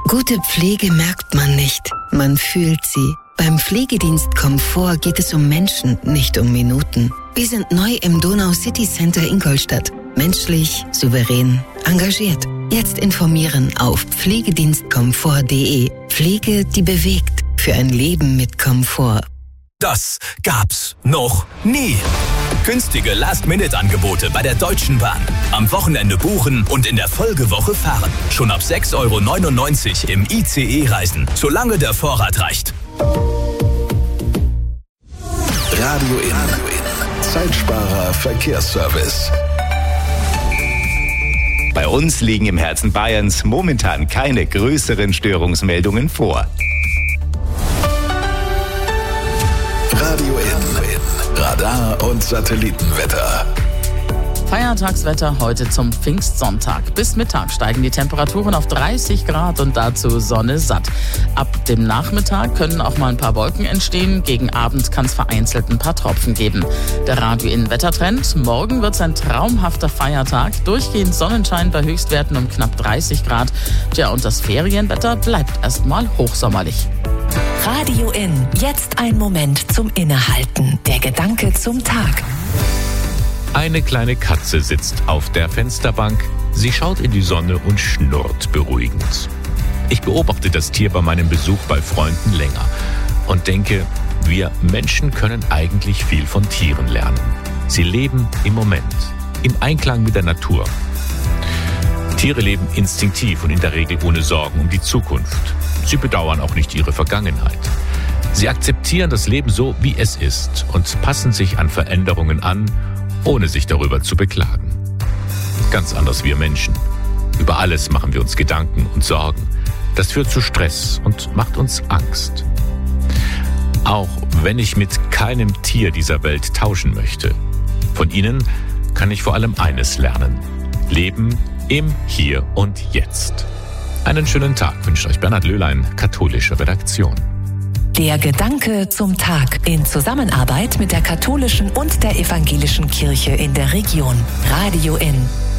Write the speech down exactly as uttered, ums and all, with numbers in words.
Gute Pflege merkt man nicht, man fühlt sie. Beim Pflegedienst Komfort geht es um Menschen, nicht um Minuten. Wir sind neu im Donau City Center Ingolstadt. Menschlich, souverän, engagiert. Jetzt informieren auf pflegedienstkomfort punkt de. Pflege, die bewegt. Für ein Leben mit Komfort. Das gab's noch nie. Günstige Last-Minute-Angebote bei der Deutschen Bahn. Am Wochenende buchen und in der Folgewoche fahren. Schon ab sechs Euro neunundneunzig im I C E reisen, solange der Vorrat reicht. Radio In. Zeitsparer Verkehrsservice. Bei uns liegen im Herzen Bayerns momentan keine größeren Störungsmeldungen vor. Radio In. Radar und Satellitenwetter. Feiertagswetter heute zum Pfingstsonntag. Bis Mittag steigen die Temperaturen auf dreißig Grad und dazu Sonne satt. Ab dem Nachmittag können auch mal ein paar Wolken entstehen. Gegen Abend kann es vereinzelt ein paar Tropfen geben. Der Radio-In-Wettertrend. Morgen wird es ein traumhafter Feiertag. Durchgehend Sonnenschein bei Höchstwerten um knapp dreißig Grad. Tja, und das Ferienwetter bleibt erstmal hochsommerlich. Radio In. Jetzt ein Moment zum Innehalten. Der Gedanke zum Tag. Eine kleine Katze sitzt auf der Fensterbank. Sie schaut in die Sonne und schnurrt beruhigend. Ich beobachte das Tier bei meinem Besuch bei Freunden länger und denke, wir Menschen können eigentlich viel von Tieren lernen. Sie leben im Moment, in Einklang mit der Natur. Tiere leben instinktiv und in der Regel ohne Sorgen um die Zukunft. Sie bedauern auch nicht ihre Vergangenheit. Sie akzeptieren das Leben so, wie es ist und passen sich an Veränderungen an, ohne sich darüber zu beklagen. Ganz anders wir Menschen. Über alles machen wir uns Gedanken und Sorgen. Das führt zu Stress und macht uns Angst. Auch wenn ich mit keinem Tier dieser Welt tauschen möchte. Von ihnen kann ich vor allem eines lernen. Leben im Hier und Jetzt. Einen schönen Tag wünscht euch Bernhard Löhlein, katholische Redaktion. Der Gedanke zum Tag in Zusammenarbeit mit der katholischen und der evangelischen Kirche in der Region. Radio In.